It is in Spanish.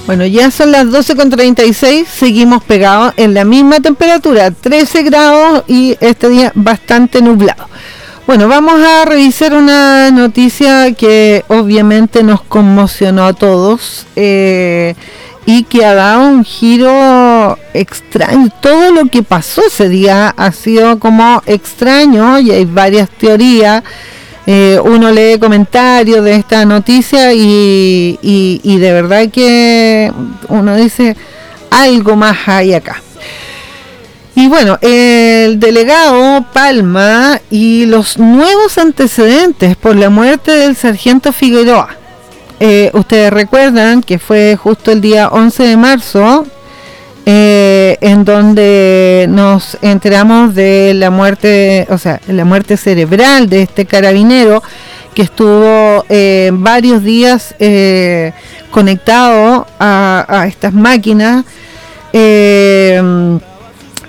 Bueno, ya son las 12:36, seguimos pegados en la misma temperatura, 13 grados y este día bastante nublado. Bueno, vamos a revisar una noticia que obviamente nos conmocionó a todos y que ha dado un giro extraño. Todo lo que pasó ese día ha sido como extraño y hay varias teorías. Uno lee comentarios de esta noticia y de verdad que uno dice algo más hay acá. Y bueno, el delegado Palma y los nuevos antecedentes por la muerte del sargento Figueroa. Ustedes recuerdan que fue justo el día 11 de marzo en donde nos enteramos de la muerte, o sea, la muerte cerebral de este carabinero que estuvo varios días conectado a estas máquinas